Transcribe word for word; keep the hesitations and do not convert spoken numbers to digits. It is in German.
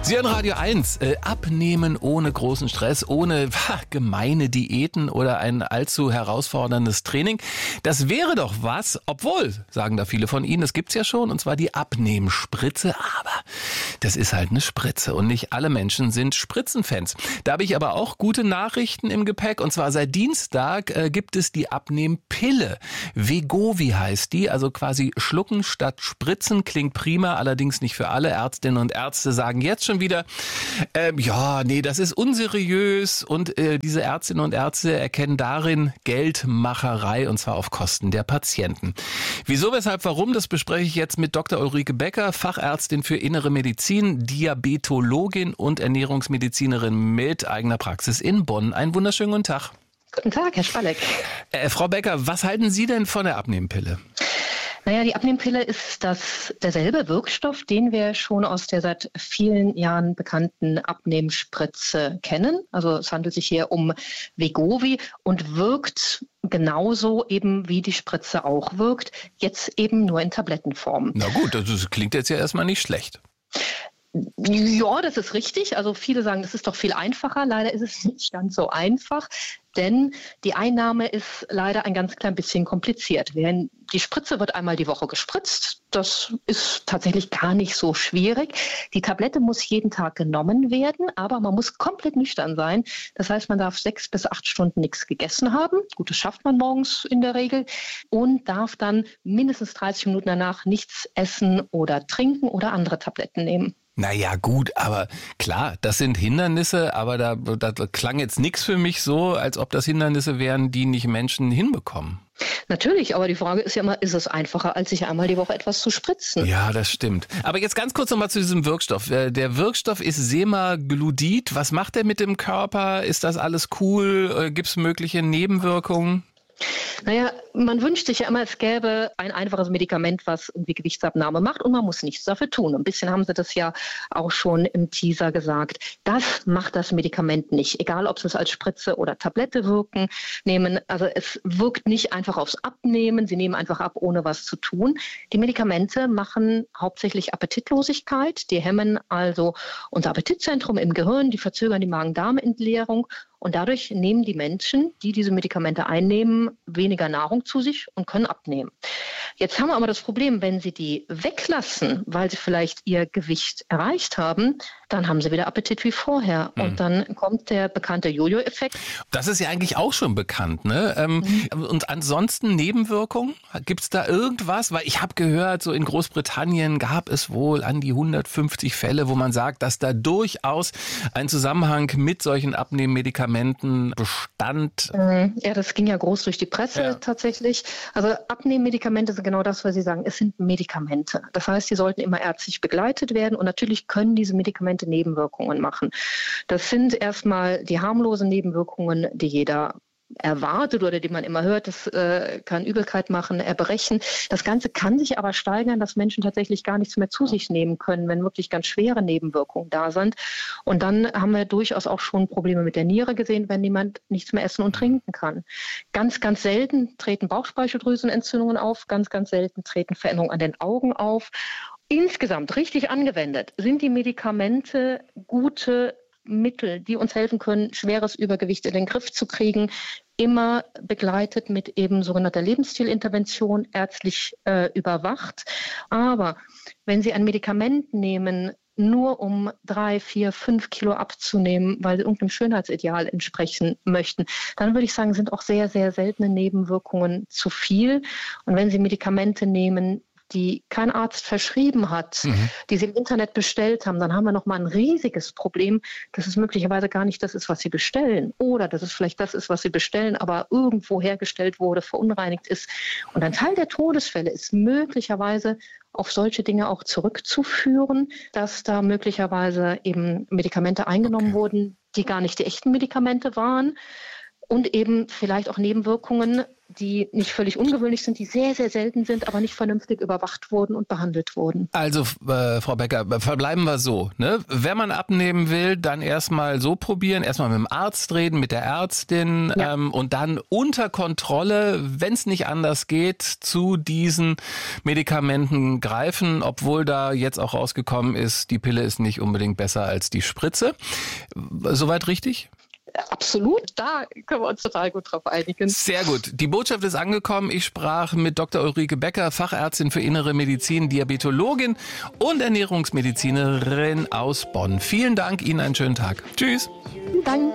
Sie hören Radio eins, äh, abnehmen ohne großen Stress, ohne ha, gemeine Diäten oder ein allzu herausforderndes Training. Das wäre doch was, obwohl, sagen da viele von Ihnen, das gibt's ja schon, und zwar die Abnehmspritze, aber das ist halt eine Spritze und nicht alle Menschen sind Spritzenfans. Da habe ich aber auch gute Nachrichten im Gepäck, und zwar seit Dienstag äh, gibt es die Abnehmpille. Wegovy heißt die, also quasi schlucken statt spritzen, klingt prima, allerdings nicht für alle. Ärztinnen und Ärzte sagen jetzt schon wieder, ähm, ja, nee, das ist unseriös, und äh, diese Ärztinnen und Ärzte erkennen darin Geldmacherei, und zwar auf Kosten der Patienten. Wieso, weshalb, warum, das bespreche ich jetzt mit Doktor Ulrike Becker, Fachärztin für Innere Medizin, Diabetologin und Ernährungsmedizinerin mit eigener Praxis in Bonn. Einen wunderschönen guten Tag. Guten Tag, Herr Spalleck. Äh, Frau Becker, was halten Sie denn von der Abnehmpille? Naja, die Abnehmpille ist das derselbe Wirkstoff, den wir schon aus der seit vielen Jahren bekannten Abnehmspritze kennen. Also es handelt sich hier um Wegovy und wirkt genauso eben wie die Spritze auch wirkt, jetzt eben nur in Tablettenform. Na gut, das klingt jetzt ja erstmal nicht schlecht. Ja, das ist richtig. Also viele sagen, das ist doch viel einfacher. Leider ist es nicht ganz so einfach, denn die Einnahme ist leider ein ganz klein bisschen kompliziert. Die Spritze wird einmal die Woche gespritzt. Das ist tatsächlich gar nicht so schwierig. Die Tablette muss jeden Tag genommen werden, aber man muss komplett nüchtern sein. Das heißt, man darf sechs bis acht Stunden nichts gegessen haben. Gut, das schafft man morgens in der Regel. Und darf dann mindestens dreißig Minuten danach nichts essen oder trinken oder andere Tabletten nehmen. Naja, gut, aber klar, das sind Hindernisse, aber da, da klang jetzt nichts für mich so, als ob das Hindernisse wären, die nicht Menschen hinbekommen. Natürlich, aber die Frage ist ja immer, ist es einfacher, als sich einmal die Woche etwas zu spritzen? Ja, das stimmt. Aber jetzt ganz kurz nochmal zu diesem Wirkstoff. Der Wirkstoff ist Semaglutid. Was macht der mit dem Körper? Ist das alles cool? Gibt es mögliche Nebenwirkungen? Naja, man wünscht sich ja immer, es gäbe ein einfaches Medikament, was irgendwie Gewichtsabnahme macht, und man muss nichts dafür tun. Ein bisschen haben Sie das ja auch schon im Teaser gesagt. Das macht das Medikament nicht. Egal, ob Sie es als Spritze oder Tablette wirken, nehmen. Also es wirkt nicht einfach aufs Abnehmen. Sie nehmen einfach ab, ohne was zu tun. Die Medikamente machen hauptsächlich Appetitlosigkeit. Die hemmen also unser Appetitzentrum im Gehirn. Die verzögern die Magen-Darm-Entleerung. Und dadurch nehmen die Menschen, die diese Medikamente einnehmen, weniger Nahrung zu sich und können abnehmen. Jetzt haben wir aber das Problem, wenn sie die weglassen, weil sie vielleicht ihr Gewicht erreicht haben, dann haben sie wieder Appetit wie vorher. Mhm. Und dann kommt der bekannte Jojo-Effekt. Das ist ja eigentlich auch schon bekannt, ne? Ähm, mhm. Und ansonsten Nebenwirkungen? Gibt es da irgendwas? Weil ich habe gehört, so in Großbritannien gab es wohl an die hundertfünfzig Fälle, wo man sagt, dass da durchaus ein Zusammenhang mit solchen Abnehmmedikamenten bestand. Ja, das ging ja groß durch die Presse ja. tatsächlich. Also Abnehmmedikamente sind genau das, was Sie sagen. Es sind Medikamente. Das heißt, die sollten immer ärztlich begleitet werden, und natürlich können diese Medikamente Nebenwirkungen machen. Das sind erstmal die harmlosen Nebenwirkungen, die jeder erwartet oder die man immer hört. Das äh, kann Übelkeit machen, Erbrechen. Das Ganze kann sich aber steigern, dass Menschen tatsächlich gar nichts mehr zu sich nehmen können, wenn wirklich ganz schwere Nebenwirkungen da sind. Und dann haben wir durchaus auch schon Probleme mit der Niere gesehen, wenn jemand nichts mehr essen und trinken kann. Ganz, ganz selten treten Bauchspeicheldrüsenentzündungen auf. Ganz, ganz selten treten Veränderungen an den Augen auf. Insgesamt richtig angewendet sind die Medikamente gute Mittel, die uns helfen können, schweres Übergewicht in den Griff zu kriegen, immer begleitet mit eben sogenannter Lebensstilintervention, ärztlich äh, überwacht. Aber wenn Sie ein Medikament nehmen, nur um drei, vier, fünf Kilo abzunehmen, weil sie irgendeinem Schönheitsideal entsprechen möchten, dann würde ich sagen, sind auch sehr, sehr seltene Nebenwirkungen zu viel. Und wenn Sie Medikamente nehmen, die kein Arzt verschrieben hat, mhm. die sie im Internet bestellt haben, dann haben wir nochmal ein riesiges Problem, dass es möglicherweise gar nicht das ist, was sie bestellen. Oder dass es vielleicht das ist, was sie bestellen, aber irgendwo hergestellt wurde, verunreinigt ist. Und ein Teil der Todesfälle ist möglicherweise auf solche Dinge auch zurückzuführen, dass da möglicherweise eben Medikamente eingenommen okay. wurden, die gar nicht die echten Medikamente waren. Und eben vielleicht auch Nebenwirkungen die nicht völlig ungewöhnlich sind, die sehr, sehr selten sind, aber nicht vernünftig überwacht wurden und behandelt wurden. Also, äh, Frau Becker, verbleiben wir so. Ne? Wenn man abnehmen will, dann erstmal so probieren, erstmal mit dem Arzt reden, mit der Ärztin ja. ähm, und dann unter Kontrolle, wenn es nicht anders geht, zu diesen Medikamenten greifen, obwohl da jetzt auch rausgekommen ist, die Pille ist nicht unbedingt besser als die Spritze. Soweit richtig? Absolut, da können wir uns total gut drauf einigen. Sehr gut. Die Botschaft ist angekommen. Ich sprach mit Doktor Ulrike Becker, Fachärztin für Innere Medizin, Diabetologin und Ernährungsmedizinerin aus Bonn. Vielen Dank, Ihnen einen schönen Tag. Tschüss. Vielen Dank.